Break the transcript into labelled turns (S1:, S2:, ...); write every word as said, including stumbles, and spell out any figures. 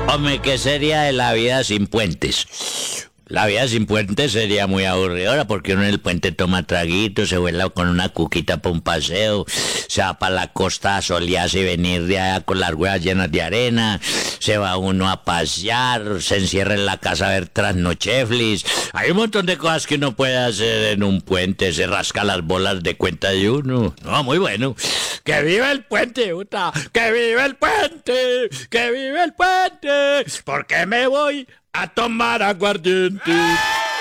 S1: Hombre, ¿qué sería de la vida sin puentes? La vida sin puentes sería muy aburridora porque uno en el puente toma traguitos, se vuela con una cuquita para un paseo, se va para la costa a solearse y venir de allá con las huevas llenas de arena, se va uno a pasear, se encierra en la casa a ver trasnocheflis. Hay un montón de cosas que uno puede hacer en un puente, se rasca las bolas de cuenta de uno. No, muy bueno. ¡Que viva el puente, puta! ¡Que viva el puente! ¡Que viva el puente! Porque me voy a tomar aguardiente.